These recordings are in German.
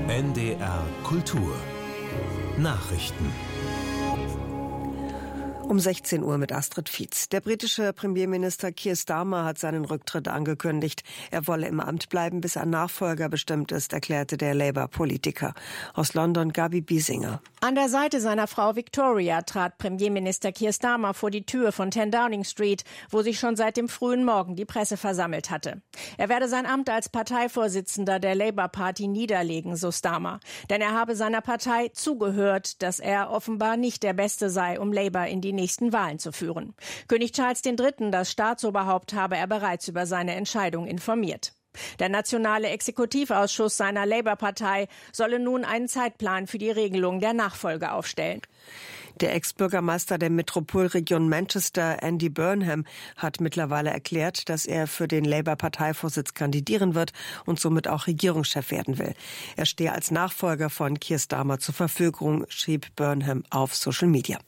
NDR Kultur Nachrichten. Um 16 Uhr mit Astrid Fietz. Der britische Premierminister Keir Starmer hat seinen Rücktritt angekündigt. Er wolle im Amt bleiben, bis ein Nachfolger bestimmt ist, erklärte der Labour-Politiker. Aus London Gabi Biesinger. An der Seite seiner Frau Victoria trat Premierminister Keir Starmer vor die Tür von 10 Downing Street, wo sich schon seit dem frühen Morgen die Presse versammelt hatte. Er werde sein Amt als Parteivorsitzender der Labour Party niederlegen, so Starmer. Denn er habe seiner Partei zugehört, dass er offenbar nicht der Beste sei, um Labour in die nächsten Wahlen zu führen. König Charles III., das Staatsoberhaupt, habe er bereits über seine Entscheidung informiert. Der nationale Exekutivausschuss seiner Labour-Partei solle nun einen Zeitplan für die Regelung der Nachfolge aufstellen. Der Ex-Bürgermeister der Metropolregion Manchester, Andy Burnham, hat mittlerweile erklärt, dass er für den Labour-Parteivorsitz kandidieren wird und somit auch Regierungschef werden will. Er stehe als Nachfolger von Keir Starmer zur Verfügung, schrieb Burnham auf Social Media.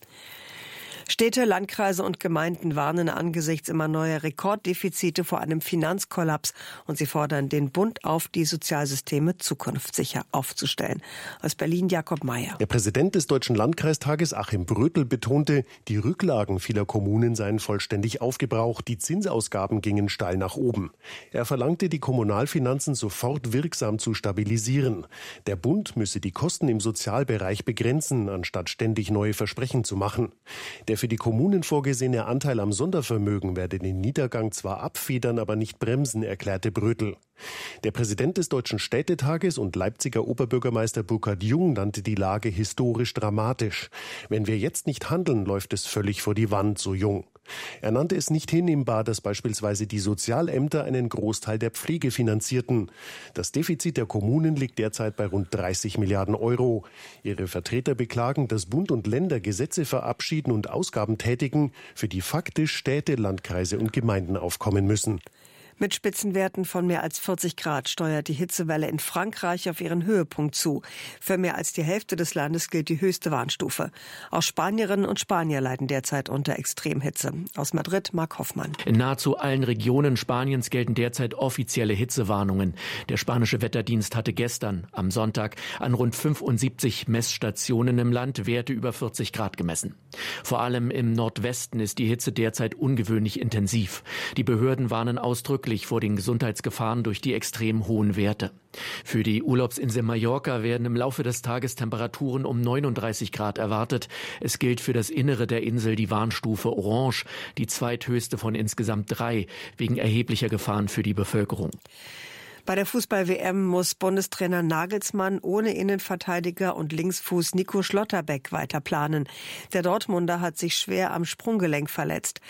Städte, Landkreise und Gemeinden warnen angesichts immer neuer Rekorddefizite vor einem Finanzkollaps und sie fordern den Bund auf, die Sozialsysteme zukunftssicher aufzustellen. Aus Berlin Jakob Mayer. Der Präsident des Deutschen Landkreistages Achim Brötel betonte, die Rücklagen vieler Kommunen seien vollständig aufgebraucht, die Zinsausgaben gingen steil nach oben. Er verlangte, die Kommunalfinanzen sofort wirksam zu stabilisieren. Der Bund müsse die Kosten im Sozialbereich begrenzen, anstatt ständig neue Versprechen zu machen. Der für die Kommunen vorgesehene Anteil am Sondervermögen werde den Niedergang zwar abfedern, aber nicht bremsen, erklärte Brötel. Der Präsident des Deutschen Städtetages und Leipziger Oberbürgermeister Burkhard Jung nannte die Lage historisch dramatisch. Wenn wir jetzt nicht handeln, läuft es völlig vor die Wand, so Jung. Er nannte es nicht hinnehmbar, dass beispielsweise die Sozialämter einen Großteil der Pflege finanzierten. Das Defizit der Kommunen liegt derzeit bei rund 30 Milliarden Euro. Ihre Vertreter beklagen, dass Bund und Länder Gesetze verabschieden und Ausgaben tätigen, für die faktisch Städte, Landkreise und Gemeinden aufkommen müssen. Mit Spitzenwerten von mehr als 40 Grad steuert die Hitzewelle in Frankreich auf ihren Höhepunkt zu. Für mehr als die Hälfte des Landes gilt die höchste Warnstufe. Auch Spanierinnen und Spanier leiden derzeit unter Extremhitze. Aus Madrid Marc Hoffmann. In nahezu allen Regionen Spaniens gelten derzeit offizielle Hitzewarnungen. Der spanische Wetterdienst hatte gestern, am Sonntag, an rund 75 Messstationen im Land Werte über 40 Grad gemessen. Vor allem im Nordwesten ist die Hitze derzeit ungewöhnlich intensiv. Die Behörden warnen ausdrücklich vor den Gesundheitsgefahren durch die extrem hohen Werte. Für die Urlaubsinsel Mallorca werden im Laufe des Tages Temperaturen um 39 Grad erwartet. Es gilt für das Innere der Insel die Warnstufe Orange, die zweithöchste von insgesamt 3, wegen erheblicher Gefahren für die Bevölkerung. Bei der Fußball-WM muss Bundestrainer Nagelsmann ohne Innenverteidiger und Linksfuß Nico Schlotterbeck weiter planen. Der Dortmunder hat sich schwer am Sprunggelenk verletzt.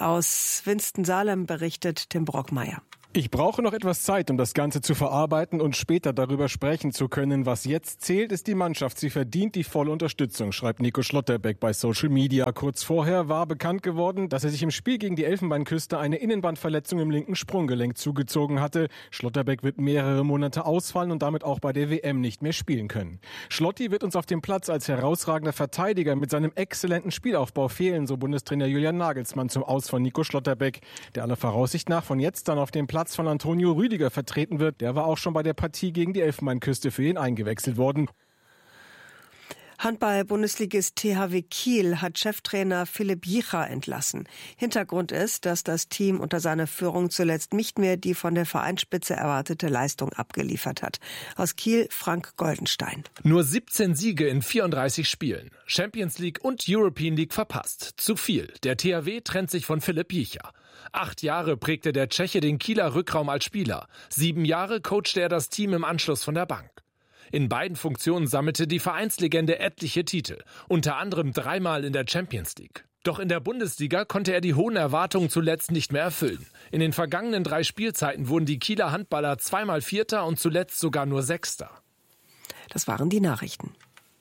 Aus Winston-Salem berichtet Tim Brockmeier. Ich brauche noch etwas Zeit, um das Ganze zu verarbeiten und später darüber sprechen zu können. Was jetzt zählt, ist die Mannschaft. Sie verdient die volle Unterstützung, schreibt Nico Schlotterbeck bei Social Media. Kurz vorher war bekannt geworden, dass er sich im Spiel gegen die Elfenbeinküste eine Innenbandverletzung im linken Sprunggelenk zugezogen hatte. Schlotterbeck wird mehrere Monate ausfallen und damit auch bei der WM nicht mehr spielen können. Schlotti wird uns auf dem Platz als herausragender Verteidiger mit seinem exzellenten Spielaufbau fehlen, so Bundestrainer Julian Nagelsmann zum Aus von Nico Schlotterbeck, der aller Voraussicht nach von jetzt an auf dem Platz von Antonio Rüdiger vertreten wird. Der war auch schon bei der Partie gegen die Elfenbeinküste für ihn eingewechselt worden. Handball-Bundesligist THW Kiel hat Cheftrainer Philipp Jicha entlassen. Hintergrund ist, dass das Team unter seiner Führung zuletzt nicht mehr die von der Vereinsspitze erwartete Leistung abgeliefert hat. Aus Kiel Frank Goldenstein. Nur 17 Siege in 34 Spielen. Champions League und European League verpasst. Zu viel. Der THW trennt sich von Philipp Jicha. 8 Jahre prägte der Tscheche den Kieler Rückraum als Spieler. 7 Jahre coachte er das Team im Anschluss von der Bank. In beiden Funktionen sammelte die Vereinslegende etliche Titel, unter anderem 3-mal in der Champions League. Doch in der Bundesliga konnte er die hohen Erwartungen zuletzt nicht mehr erfüllen. In den vergangenen 3 Spielzeiten wurden die Kieler Handballer 2-mal Vierter und zuletzt sogar nur Sechster. Das waren die Nachrichten.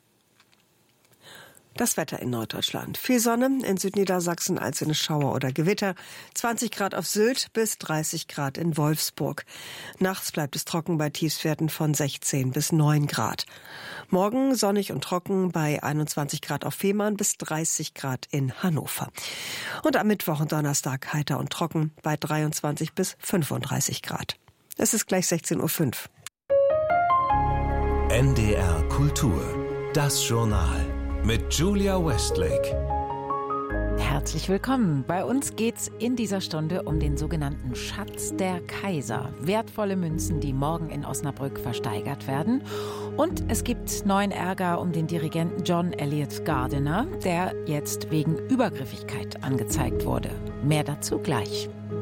Das Wetter in Norddeutschland. Viel Sonne, in Südniedersachsen einzelne Schauer oder Gewitter. 20 Grad auf Sylt bis 30 Grad in Wolfsburg. Nachts bleibt es trocken bei Tiefstwerten von 16 bis 9 Grad. Morgen sonnig und trocken bei 21 Grad auf Fehmarn bis 30 Grad in Hannover. Und am Mittwoch und Donnerstag heiter und trocken bei 23 bis 35 Grad. Es ist gleich 16:05 Uhr. NDR Kultur. Das Journal mit Julia Westlake. Herzlich willkommen. Bei uns geht's in dieser Stunde um den sogenannten Schatz der Kaiser. Wertvolle Münzen, die morgen in Osnabrück versteigert werden. Und es gibt neuen Ärger um den Dirigenten John Eliot Gardiner, der jetzt wegen Übergriffigkeit angezeigt wurde. Mehr dazu gleich.